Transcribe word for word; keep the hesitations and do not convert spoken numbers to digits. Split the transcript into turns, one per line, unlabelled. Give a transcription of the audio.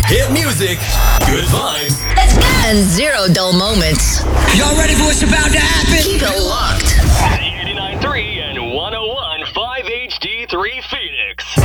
Hit music, good vibes,
Let's go! And zero dull moments.
Y'all ready for what's about to happen?
Keep it locked.
eighty-nine point three and one oh one point five H D three Phoenix.